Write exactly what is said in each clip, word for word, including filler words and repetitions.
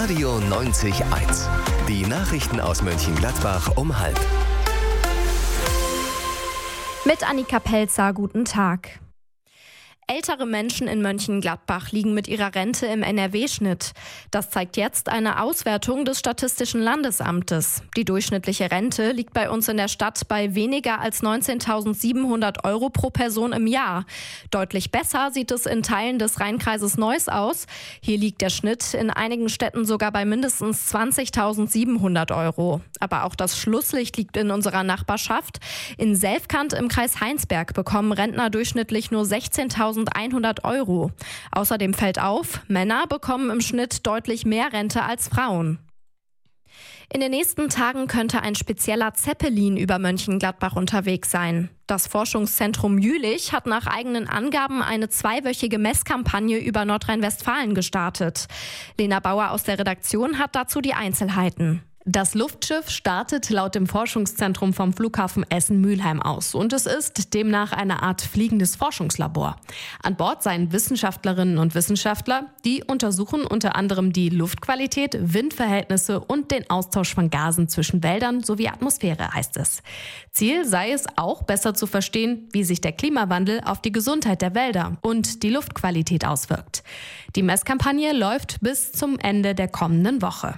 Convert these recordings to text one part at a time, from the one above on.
Radio neunzig Komma eins. Die Nachrichten aus Mönchengladbach um halb. Mit Annika Pelzer, guten Tag. Ältere Menschen in Mönchengladbach liegen mit ihrer Rente im N R W-Schnitt. Das zeigt jetzt eine Auswertung des Statistischen Landesamtes. Die durchschnittliche Rente liegt bei uns in der Stadt bei weniger als neunzehntausendsiebenhundert Euro pro Person im Jahr. Deutlich besser sieht es in Teilen des Rheinkreises Neuss aus. Hier liegt der Schnitt in einigen Städten sogar bei mindestens zwanzigtausendsiebenhundert Euro. Aber auch das Schlusslicht liegt in unserer Nachbarschaft. In Selfkant im Kreis Heinsberg bekommen Rentner durchschnittlich nur sechzehntausendeinhundert Euro. Außerdem fällt auf, Männer bekommen im Schnitt deutlich mehr Rente als Frauen. In den nächsten Tagen könnte ein spezieller Zeppelin über Mönchengladbach unterwegs sein. Das Forschungszentrum Jülich hat nach eigenen Angaben eine zweiwöchige Messkampagne über Nordrhein-Westfalen gestartet. Lena Bauer aus der Redaktion hat dazu die Einzelheiten. Das Luftschiff startet laut dem Forschungszentrum vom Flughafen Essen-Mülheim aus und es ist demnach eine Art fliegendes Forschungslabor. An Bord seien Wissenschaftlerinnen und Wissenschaftler, die untersuchen unter anderem die Luftqualität, Windverhältnisse und den Austausch von Gasen zwischen Wäldern sowie Atmosphäre, heißt es. Ziel sei es auch, besser zu verstehen, wie sich der Klimawandel auf die Gesundheit der Wälder und die Luftqualität auswirkt. Die Messkampagne läuft bis zum Ende der kommenden Woche.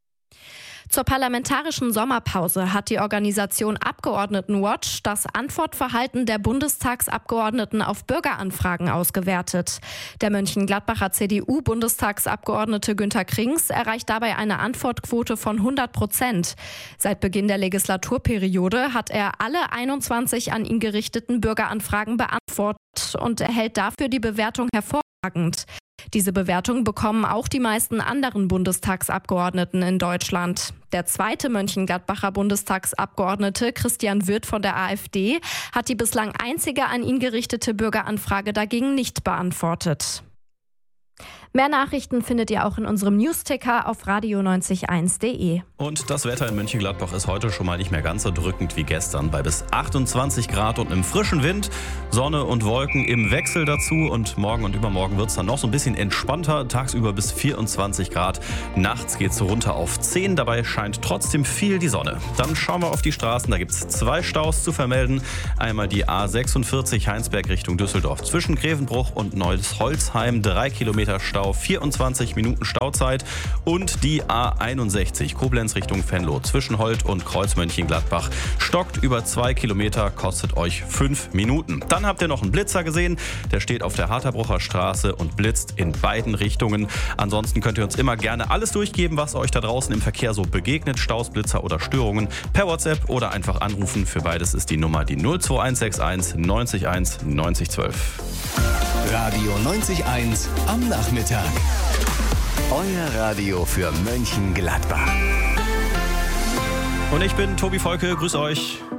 Zur parlamentarischen Sommerpause hat die Organisation Abgeordnetenwatch das Antwortverhalten der Bundestagsabgeordneten auf Bürgeranfragen ausgewertet. Der Mönchengladbacher C D U-Bundestagsabgeordnete Günter Krings erreicht dabei eine Antwortquote von hundert Prozent. Seit Beginn der Legislaturperiode hat er alle einundzwanzig an ihn gerichteten Bürgeranfragen beantwortet und erhält dafür die Bewertung hervorragend. Diese Bewertung bekommen auch die meisten anderen Bundestagsabgeordneten in Deutschland. Der zweite Mönchengladbacher Bundestagsabgeordnete Christian Wirth von der AfD hat die bislang einzige an ihn gerichtete Bürgeranfrage dagegen nicht beantwortet. Mehr Nachrichten findet ihr auch in unserem Newsticker auf radio neunzig Komma eins punkt de. Und das Wetter in Mönchengladbach ist heute schon mal nicht mehr ganz so drückend wie gestern. Bei bis achtundzwanzig Grad und einem frischen Wind, Sonne und Wolken im Wechsel dazu. Und morgen und übermorgen wird es dann noch so ein bisschen entspannter. Tagsüber bis vierundzwanzig Grad. Nachts geht es runter auf zehn. Dabei scheint trotzdem viel die Sonne. Dann schauen wir auf die Straßen. Da gibt es zwei Staus zu vermelden. Einmal die A sechsundvierzig Heinsberg Richtung Düsseldorf zwischen Grevenbruch und Neuss-Holzheim. Drei Kilometer Stau, vierundzwanzig Minuten Stauzeit. Und die A einundsechzig Koblenz Richtung Venlo zwischen Holt und Kreuz Mönchengladbach stockt über zwei Kilometer, kostet euch fünf Minuten. Dann habt ihr noch einen Blitzer gesehen, der steht auf der Harterbrucher Straße und blitzt in beiden Richtungen. Ansonsten könnt ihr uns immer gerne alles durchgeben, was euch da draußen im Verkehr so begegnet, Staus, Blitzer oder Störungen, per WhatsApp oder einfach anrufen. Für beides ist die Nummer die null zwei eins sechs eins neunzig eins neunzig zwölf. Radio neunzig Komma eins am Nachmittag. Euer Radio für Mönchengladbach. Und ich bin Tobi Volke, grüß euch.